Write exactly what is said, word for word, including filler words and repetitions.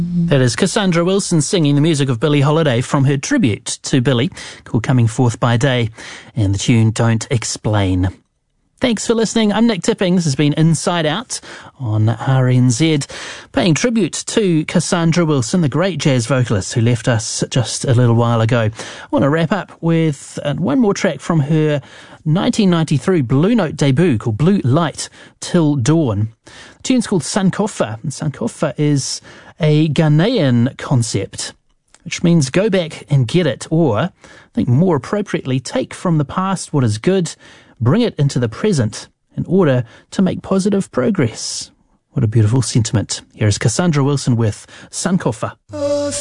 That is Cassandra Wilson singing the music of Billie Holiday from her tribute to Billie, called Coming Forth by Day, and the tune Don't Explain. Thanks for listening. I'm Nick Tipping. This has been Inside Out on R N Z, paying tribute to Cassandra Wilson, the great jazz vocalist who left us just a little while ago. I want to wrap up with uh, one more track from her nineteen ninety-three Blue Note debut called Blue Light Till Dawn. The tune's called Sankofa, and Sankofa is a Ghanaian concept, which means go back and get it, or, I think more appropriately, take from the past what is good, bring it into the present in order to make positive progress. What a beautiful sentiment. Here is Cassandra Wilson with Sankofa.